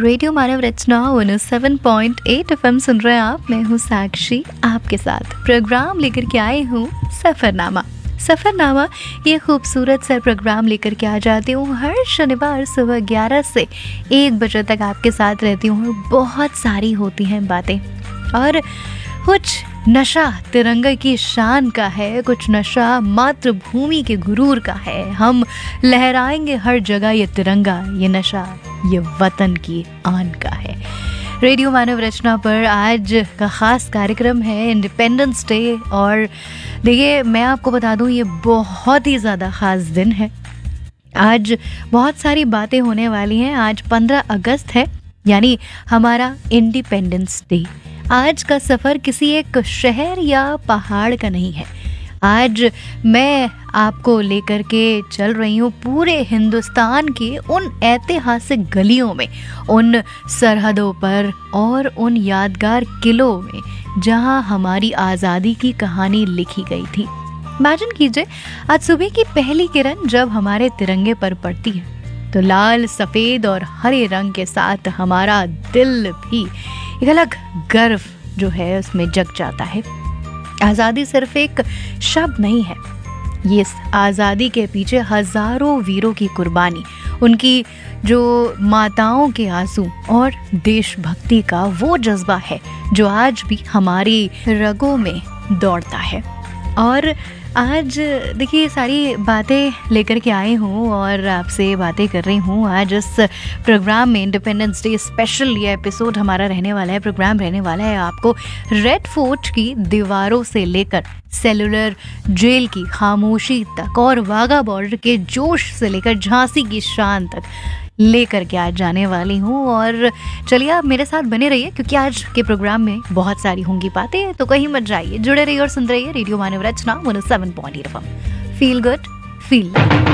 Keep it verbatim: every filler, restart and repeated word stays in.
Radio मानव रचना one seven point eight F M सुन रहे हैं आप। मैं हूँ साक्षी, आपके साथ प्रोग्राम लेकर के आई हूँ सफ़रनामा। सफ़रनामा ये खूबसूरत सा प्रोग्राम लेकर के आ जाती हूँ हर शनिवार सुबह ग्यारह से एक बजे तक आपके साथ रहती हूँ। और बहुत सारी होती हैं बातें, और कुछ नशा तिरंगे की शान का है, कुछ नशा मातृभूमि के गुरूर का है। हम लहराएंगे हर जगह ये तिरंगा, ये नशा ये वतन की आन का है। रेडियो मानव रचना पर आज का ख़ास कार्यक्रम है इंडिपेंडेंस डे। और देखिए, मैं आपको बता दूं, ये बहुत ही ज़्यादा ख़ास दिन है। आज बहुत सारी बातें होने वाली हैं। आज पंद्रह अगस्त है, यानी हमारा इंडिपेंडेंस डे। आज का सफ़र किसी एक शहर या पहाड़ का नहीं है। आज मैं आपको लेकर के चल रही हूँ पूरे हिंदुस्तान के उन ऐतिहासिक गलियों में, उन सरहदों पर और उन यादगार किलों में जहाँ हमारी आज़ादी की कहानी लिखी गई थी। इमेजिन कीजिए, आज सुबह की पहली किरण जब हमारे तिरंगे पर पड़ती है तो लाल, सफ़ेद और हरे रंग के साथ हमारा दिल भी एक अलग गर्व जो है उसमें जग जाता है। आज़ादी सिर्फ एक शब्द नहीं है, ये आज़ादी के पीछे हज़ारों वीरों की कुर्बानी, उनकी जो माताओं के आंसू और देशभक्ति का वो जज्बा है जो आज भी हमारी रगों में दौड़ता है। और आज देखिए, सारी बातें लेकर के आई हूँ और आपसे बातें कर रही हूँ। आज इस प्रोग्राम में इंडिपेंडेंस डे स्पेशल ये एपिसोड हमारा रहने वाला है, प्रोग्राम रहने वाला है आपको रेड फोर्ट की दीवारों से लेकर सेलुलर जेल की खामोशी तक और वाघा बॉर्डर के जोश से लेकर झांसी की शान तक लेकर के आज जाने वाली हूँ। और चलिए, आप मेरे साथ बने रहिए क्योंकि आज के प्रोग्राम में बहुत सारी होंगी बातें, तो कहीं मत जाइए, जुड़े रहिए और सुनते रहिए रेडियो मानव रचना one seven point eight F M. Feel good, feel